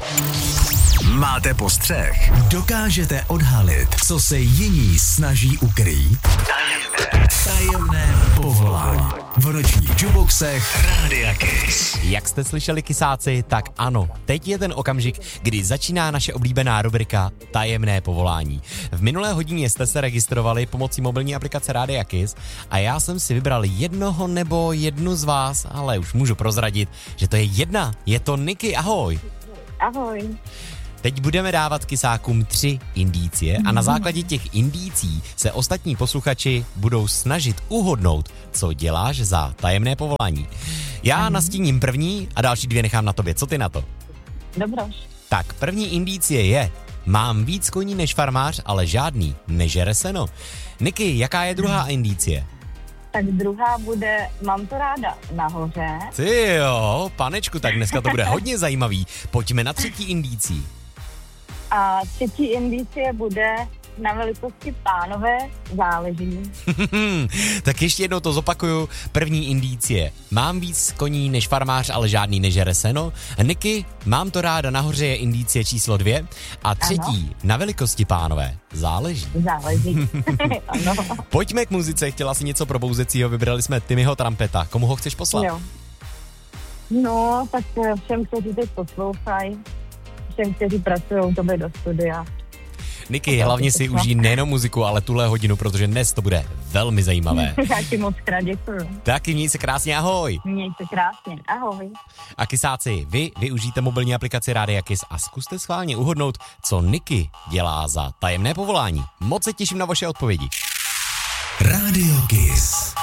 Máte postřeh? Dokážete odhalit, co se jiní snaží ukrýt? Tajemné povolání. V nočních juboxech Rádia Kiss. Jak jste slyšeli, kysáci, tak ano, teď je ten okamžik, kdy začíná naše oblíbená rubrika Tajemné povolání. V minulé hodině jste se registrovali pomocí mobilní aplikace Rádia Kiss a já jsem si vybral jednoho nebo jednu z vás, ale už můžu prozradit, že to je jedna. Je to Niky, ahoj. Ahoj. Teď budeme dávat kysákům 3 indície a na základě těch indící se ostatní posluchači budou snažit uhodnout, co děláš za tajemné povolání. Já nastíním první a další 2 nechám na tobě. Co ty na to? Dobroš. Tak, první indície je: mám víc koní než farmář, ale žádný nežere seno. Niky, jaká je druhá indície? Tak druhá bude, mám to ráda nahoře. Ty jo, panečku, tak dneska to bude hodně zajímavý. Pojďme na třetí indící. A třetí indicie bude na velikosti pánové záleží. Tak ještě jednou to zopakuju. První indície: mám víc koní než farmář, ale žádný nežere seno. Niky, mám to ráda nahoře je indície číslo 2. A třetí, ano. Na velikosti pánové záleží. Záleží. Ano. Pojďme k muzice, chtěla si něco probouzecího, vybrali jsme Timmyho Trumpeta. Komu ho chceš poslat? Jo. No, tak všem, kteří teď poslouchají, všem, kteří pracují tobě do studia. Niky, hlavně si užij nejenom muziku, ale tuhle hodinu, protože dnes to bude velmi zajímavé. Já ti moc krát děkuju. Taky měj se krásně, ahoj. Měj se krásně, ahoj. A kysáci, vy využijte mobilní aplikaci Rádia Kiss a zkuste schválně uhodnout, co Niky dělá za tajemné povolání. Moc se těším na vaše odpovědi. Rádio Kiss.